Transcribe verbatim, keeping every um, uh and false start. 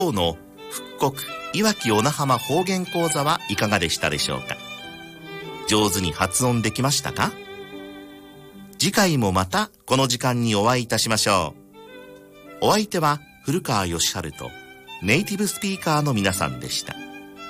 今日の復刻いわき小名浜方言講座はいかがでしたでしょうか。上手に発音できましたか。次回もまたこの時間にお会いいたしましょう。お相手は古川義春とネイティブスピーカーの皆さんでした。